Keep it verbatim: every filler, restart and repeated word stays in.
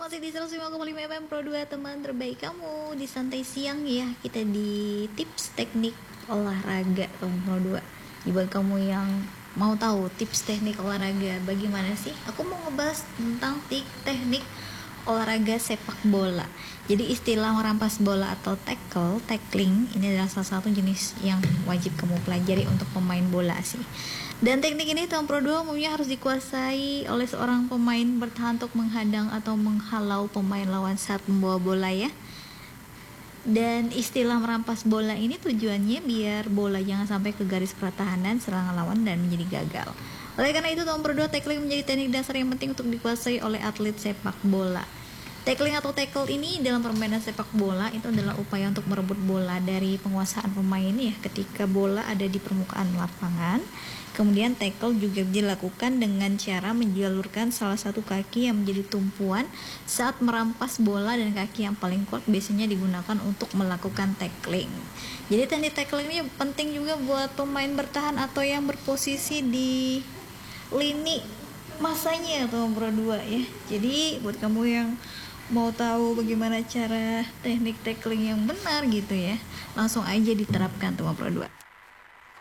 masih di seratus lima koma lima F M Pro dua, teman terbaik kamu di santai siang ya. Kita di tips teknik olahraga teman Pro dua. Buat kamu yang mau tahu tips teknik olahraga bagaimana sih? Aku mau ngebahas tentang teknik olahraga sepak bola. Jadi istilah merampas bola atau tackle, tackling ini adalah salah satu jenis yang wajib kamu pelajari untuk pemain bola sih. Dan teknik ini tahun Pro dua umumnya harus dikuasai oleh seorang pemain bertahan untuk menghadang atau menghalau pemain lawan saat membawa bola ya. Dan istilah merampas bola ini tujuannya biar bola jangan sampai ke garis pertahanan serangan lawan dan menjadi gagal. Oleh karena itu tahun Pro dua tackling menjadi teknik dasar yang penting untuk dikuasai oleh atlet sepak bola. Tackling atau tackle ini dalam permainan sepak bola itu adalah upaya untuk merebut bola dari penguasaan pemain ya ketika bola ada di permukaan lapangan. Kemudian tackle juga dilakukan dengan cara menjalurkan salah satu kaki yang menjadi tumpuan saat merampas bola, dan kaki yang paling kuat biasanya digunakan untuk melakukan tackling. Jadi teknik tackling ini penting juga buat pemain bertahan atau yang berposisi di lini masanya atau Pro dua ya. Jadi buat kamu yang mau tahu bagaimana cara teknik tackling yang benar gitu ya, langsung aja diterapkan tuh Pro dua.